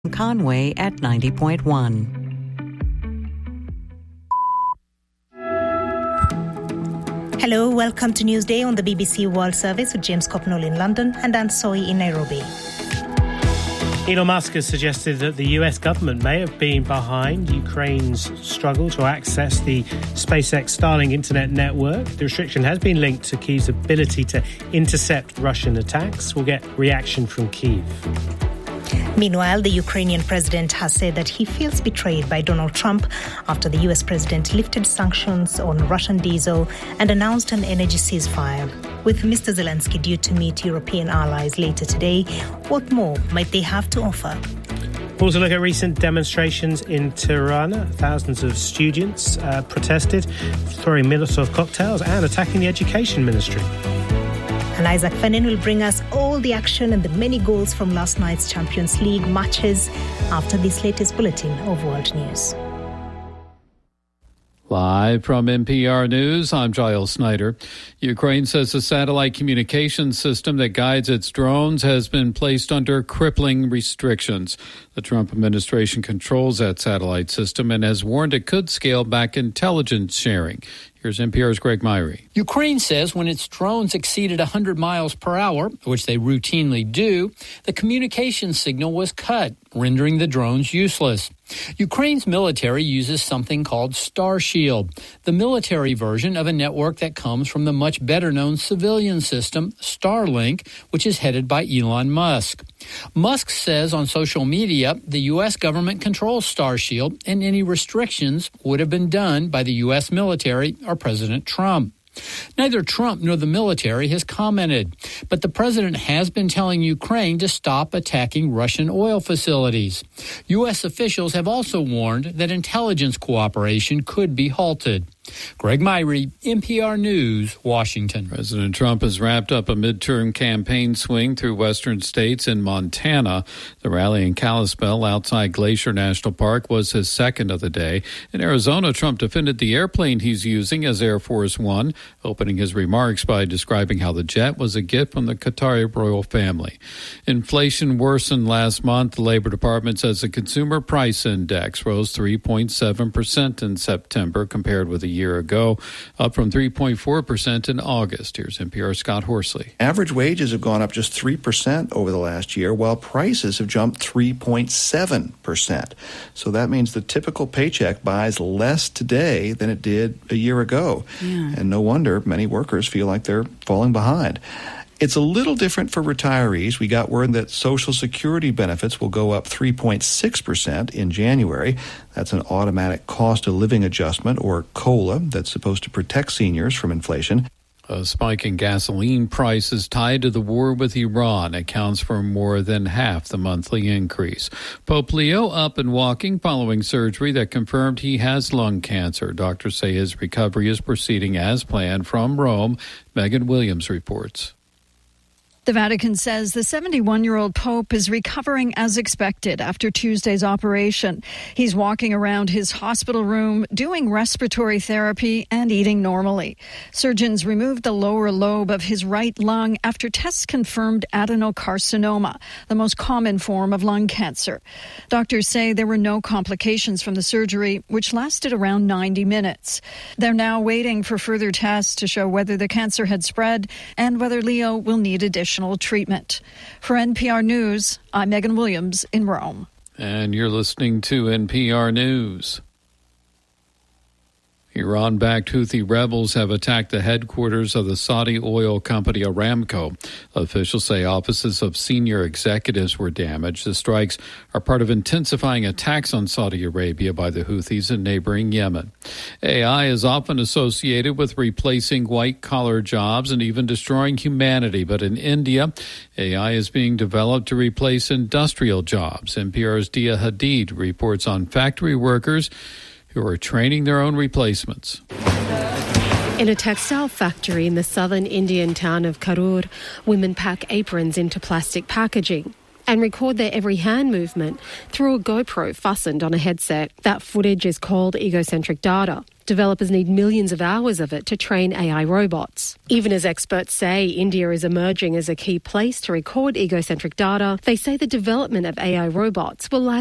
Conway at 90.1. Hello, welcome to Newsday on the BBC World Service with James Copnall in London and Dan Soy in Nairobi. Elon Musk has suggested that the US government may have been behind Ukraine's struggle to access the SpaceX Starlink internet network. The restriction has been linked to Kyiv's ability to intercept Russian attacks. We'll get reaction from Kyiv. Meanwhile, the Ukrainian president has said that he feels betrayed by Donald Trump after the US president lifted sanctions on Russian diesel and announced an energy ceasefire. With Mr. Zelensky due to meet European allies later today, what more might they have to offer? We'll also look at recent demonstrations in Tirana. Thousands of students protested, throwing Molotov cocktails and attacking the education ministry. And Isaac Fennin will bring us all the action and the many goals from last night's Champions League matches after this latest bulletin of world news. Live from NPR News, I'm Giles Snyder. Ukraine says the satellite communications system that guides its drones has been placed under crippling restrictions. The Trump administration controls that satellite system and has warned it could scale back intelligence sharing. Here's NPR's Greg Myrie. Ukraine says when its drones exceeded 100 miles per hour, which they routinely do, the communication signal was cut, rendering the drones useless. Ukraine's military uses something called Starshield, the military version of a network that comes from the much better-known civilian system, Starlink, which is headed by Elon Musk. Musk says on social media the U.S. government controls Starshield and any restrictions would have been done by the U.S. military or President Trump. Neither Trump nor the military has commented, but the president has been telling Ukraine to stop attacking Russian oil facilities. U.S. officials have also warned that intelligence cooperation could be halted. Greg Myrie, NPR News, Washington. President Trump has wrapped up a midterm campaign swing through western states and Montana. The rally in Kalispell outside Glacier National Park was his second of the day. In Arizona, Trump defended the airplane he's using as Air Force One, opening his remarks by describing how the jet was a gift from the Qatari royal family. Inflation worsened last month. The Labor Department says the Consumer Price Index rose 3.7% in September compared with a year ago, up from 3.4% in August. Here's NPR's Scott Horsley. Average wages have gone up just 3% over the last year, while prices have jumped 3.7%. So that means the typical paycheck buys less today than it did a year ago. Yeah. And no wonder many workers feel like they're falling behind. It's a little different for retirees. We got word that Social Security benefits will go up 3.6% in January. That's an automatic cost of living adjustment, or COLA, that's supposed to protect seniors from inflation. A spike in gasoline prices tied to the war with Iran accounts for more than half the monthly increase. Pope Leo up and walking following surgery that confirmed he has lung cancer. Doctors say his recovery is proceeding as planned. From Rome, Megan Williams reports. The Vatican says the 71-year-old Pope is recovering as expected after Tuesday's operation. He's walking around his hospital room, doing respiratory therapy and eating normally. Surgeons removed the lower lobe of his right lung after tests confirmed adenocarcinoma, the most common form of lung cancer. Doctors say there were no complications from the surgery, which lasted around 90 minutes. They're now waiting for further tests to show whether the cancer had spread and whether Leo will need additional treatment. For NPR News, I'm Megan Williams in Rome. And you're listening to NPR News. Iran-backed Houthi rebels have attacked the headquarters of the Saudi oil company Aramco. Officials say offices of senior executives were damaged. The strikes are part of intensifying attacks on Saudi Arabia by the Houthis in neighboring Yemen. AI is often associated with replacing white-collar jobs and even destroying humanity. But in India, AI is being developed to replace industrial jobs. NPR's Dia Hadid reports on factory workers who are training their own replacements. In a textile factory in the southern Indian town of Karur, women pack aprons into plastic packaging. and record their every hand movement through a GoPro fastened on a headset. That footage is called egocentric data. Developers need millions of hours of it to train AI robots. Even as experts say India is emerging as a key place to record egocentric data, they say the development of AI robots will lag